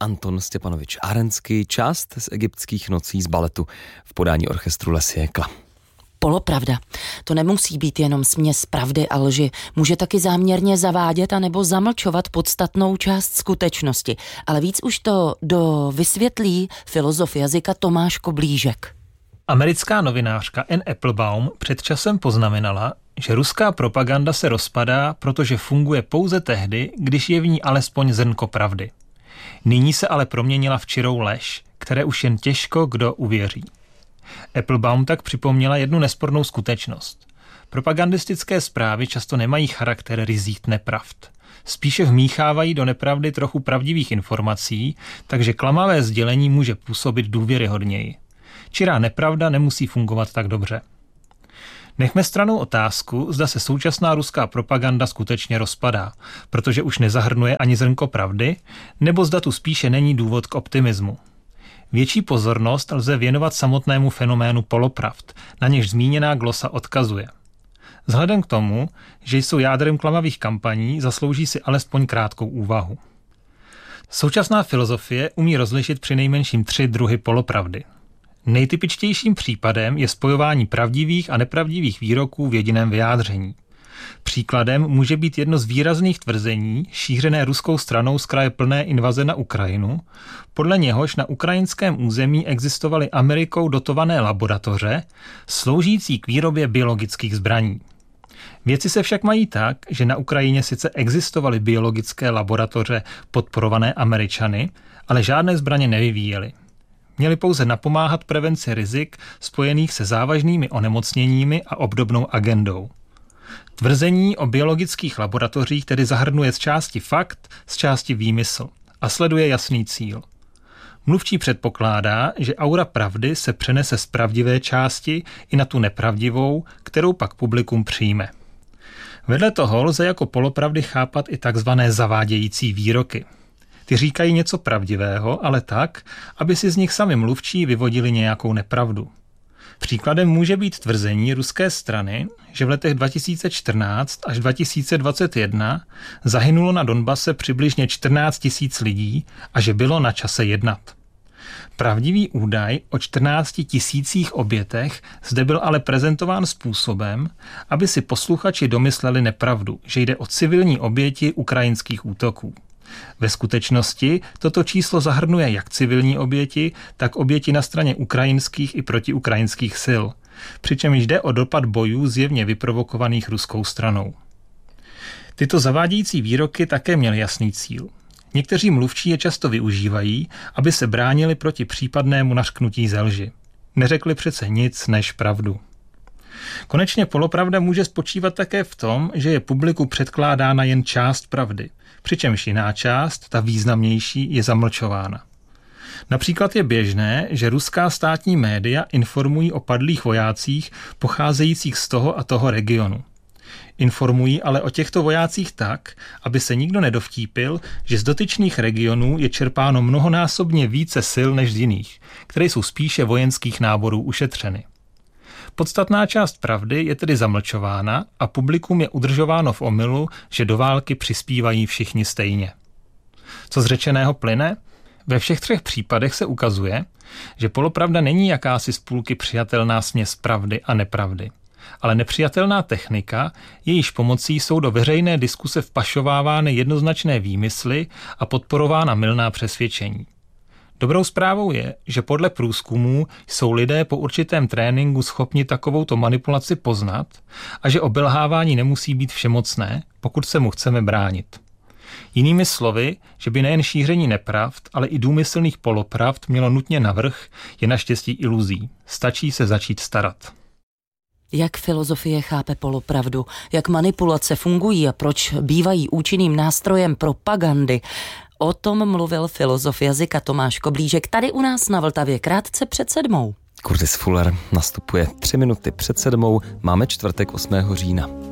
Anton Stěpanovič Arenský, část z Egyptských nocí z baletu v podání orchestru Le Siècle. Polopravda. To nemusí být jenom směs pravdy a lži. Může taky záměrně zavádět anebo zamlčovat podstatnou část skutečnosti. Ale víc už to vysvětlí filozof jazyka Tomáš Koblížek. Americká novinářka Anne Applebaum před časem poznamenala, že ruská propaganda se rozpadá, protože funguje pouze tehdy, když je v ní alespoň zrnko pravdy. Nyní se ale proměnila v čirou lež, které už jen těžko kdo uvěří. Applebaum tak připomněla jednu nespornou skutečnost. Propagandistické zprávy často nemají charakter ryzích nepravd. Spíše vmíchávají do nepravdy trochu pravdivých informací, takže klamavé sdělení může působit důvěryhodněji. Čirá nepravda nemusí fungovat tak dobře. Nechme stranou otázku, zda se současná ruská propaganda skutečně rozpadá, protože už nezahrnuje ani zrnko pravdy, nebo zda tu spíše není důvod k optimismu. Větší pozornost lze věnovat samotnému fenoménu polopravd, na něž zmíněná glosa odkazuje. Vzhledem k tomu, že jsou jádrem klamavých kampaní, zaslouží si alespoň krátkou úvahu. Současná filozofie umí rozlišit přinejmenším 3 druhy polopravdy. Nejtypičtějším případem je spojování pravdivých a nepravdivých výroků v jediném vyjádření. Příkladem může být jedno z výrazných tvrzení, šířené ruskou stranou z kraje plné invaze na Ukrajinu, podle něhož na ukrajinském území existovaly Amerikou dotované laboratoře, sloužící k výrobě biologických zbraní. Věci se však mají tak, že na Ukrajině sice existovaly biologické laboratoře podporované Američany, ale žádné zbraně nevyvíjely. Měli pouze napomáhat prevenci rizik spojených se závažnými onemocněními a obdobnou agendou. Tvrzení o biologických laboratořích tedy zahrnuje z části fakt, z části výmysl a sleduje jasný cíl. Mluvčí předpokládá, že aura pravdy se přenese z pravdivé části i na tu nepravdivou, kterou pak publikum přijme. Vedle toho lze jako polopravdy chápat i takzvané zavádějící výroky. Ty říkají něco pravdivého, ale tak, aby si z nich sami mluvčí vyvodili nějakou nepravdu. Příkladem může být tvrzení ruské strany, že v letech 2014 až 2021 zahynulo na Donbase přibližně 14 000 lidí a že bylo na čase jednat. Pravdivý údaj o 14 000 obětech zde byl ale prezentován způsobem, aby si posluchači domysleli nepravdu, že jde o civilní oběti ukrajinských útoků. Ve skutečnosti toto číslo zahrnuje jak civilní oběti, tak oběti na straně ukrajinských i protiukrajinských sil, přičemž jde o dopad bojů zjevně vyprovokovaných ruskou stranou. Tyto zavádějící výroky také měly jasný cíl. Někteří mluvčí je často využívají, aby se bránili proti případnému nařknutí ze lži. Neřekli přece nic než pravdu. Konečně polopravda může spočívat také v tom, že je publiku předkládána jen část pravdy, přičemž jiná část, ta významnější, je zamlčována. Například je běžné, že ruská státní média informují o padlých vojácích pocházejících z toho a toho regionu. Informují ale o těchto vojácích tak, aby se nikdo nedovtípil, že z dotyčných regionů je čerpáno mnohonásobně více sil než z jiných, které jsou spíše vojenských náborů ušetřeny. Podstatná část pravdy je tedy zamlčována a publikum je udržováno v omylu, že do války přispívají všichni stejně. Co z řečeného plyne? Ve všech 3 případech se ukazuje, že polopravda není jakási z půlky přijatelná směs pravdy a nepravdy, ale nepřijatelná technika, jejíž pomocí jsou do veřejné diskuse vpašovávány jednoznačné výmysly a podporována mylná přesvědčení. Dobrou zprávou je, že podle průzkumů jsou lidé po určitém tréninku schopni takovouto manipulaci poznat a že obelhávání nemusí být všemocné, pokud se mu chceme bránit. Jinými slovy, že by nejen šíření nepravd, ale i důmyslných polopravd mělo nutně navrch, je naštěstí iluzí. Stačí se začít starat. Jak filozofie chápe polopravdu, jak manipulace fungují a proč bývají účinným nástrojem propagandy, o tom mluvil filozof jazyka Tomáš Koblížek tady u nás na Vltavě krátce před 7. Curtis Fuller nastupuje 3 minuty před 7. Máme čtvrtek 8. října.